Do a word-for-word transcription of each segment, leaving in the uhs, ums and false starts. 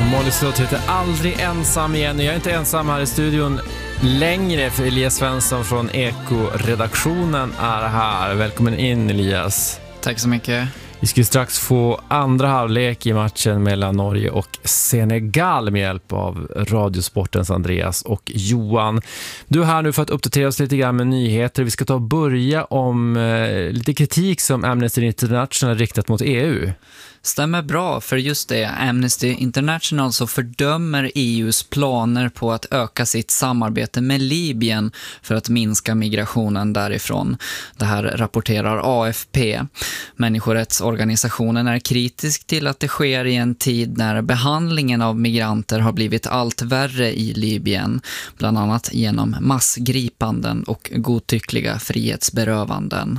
Molly Slutt heter Aldrig ensam igen. Jag är inte ensam här i studion längre, för Elias Svensson från Eko-redaktionen är här. Välkommen in, Elias. Tack så mycket. Vi ska strax få andra halvlek i matchen mellan Norge och Senegal med hjälp av Radiosportens Andreas och Johan. Du är här nu för att uppdatera oss lite grann med nyheter. Vi ska ta och börja om eh, lite kritik som Amnesty International riktat mot E U. Stämmer bra, för just det, Amnesty International så fördömer E U:s planer på att öka sitt samarbete med Libyen för att minska migrationen därifrån. Det här rapporterar A F P. Människorättsorganisationen är kritisk till att det sker i en tid när behandlingen av migranter har blivit allt värre i Libyen, bland annat genom massgripanden och godtyckliga frihetsberövanden.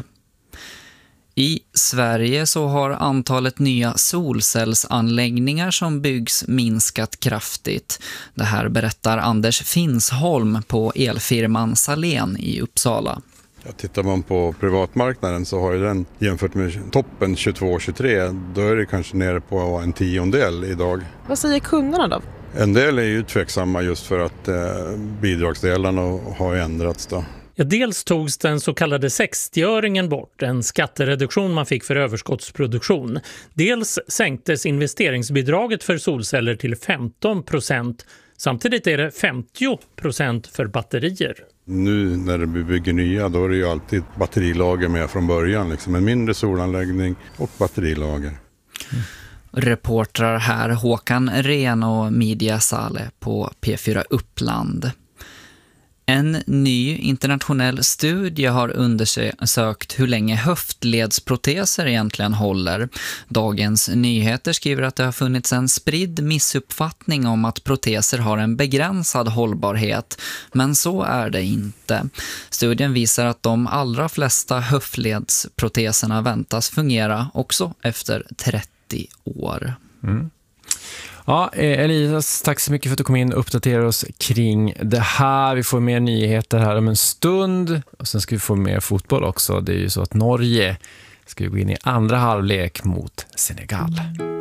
I Sverige så har antalet nya solcellsanläggningar som byggs minskat kraftigt. Det här berättar Anders Finsholm på elfirman Salén i Uppsala. Ja, tittar man på privatmarknaden så har ju den jämfört med toppen tjugotvå tjugotre, då är det kanske nere på en tiondel idag. Vad säger kunderna då? En del är ju tveksamma just för att eh, bidragsdelarna har ändrats då. Ja, dels togs den så kallade sextioöringen bort, en skattereduktion man fick för överskottsproduktion. Dels sänktes investeringsbidraget för solceller till femton procent. Samtidigt är det femtio procent för batterier. Nu när vi bygger nya, då är det ju alltid batterilager med från början. Liksom en mindre solanläggning och batterilager. Mm. Reportrar här Håkan Ren och Media Sale på P fyra Uppland. En ny internationell studie har undersökt hur länge höftledsproteser egentligen håller. Dagens Nyheter skriver att det har funnits en spridd missuppfattning om att proteser har en begränsad hållbarhet, men så är det inte. Studien visar att de allra flesta höftledsproteserna väntas fungera också efter trettio år. Mm. Ja, Elias, tack så mycket för att du kom in och uppdaterade oss kring det här. Vi får mer nyheter här om en stund och sen ska vi få mer fotboll också. Det är ju så att Norge ska gå in i andra halvlek mot Senegal.